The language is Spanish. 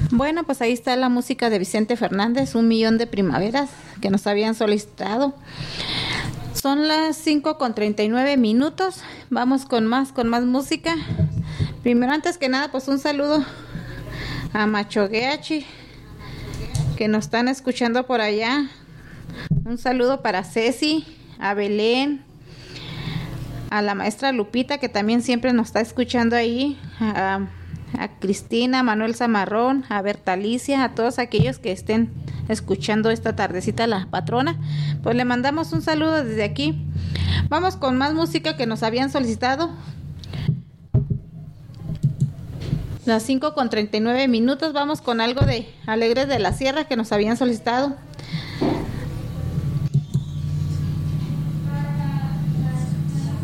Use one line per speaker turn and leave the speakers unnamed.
Bueno, pues ahí está la música de Vicente Fernández, Un Millón de Primaveras, que nos habían solicitado. Son las 5:39. Vamos con más música. Primero, antes que nada, pues un saludo a Machogueachi, que nos están escuchando por allá. Un saludo para Ceci, a Belén, a la maestra Lupita, que también siempre nos está escuchando ahí, a Cristina, a Manuel Zamarrón, a Bertalicia, a todos aquellos que estén escuchando esta tardecita a la patrona, pues le mandamos un saludo desde aquí. Vamos con más música que nos habían solicitado. Las 5:39, vamos con algo de Alegres de la Sierra que nos habían solicitado.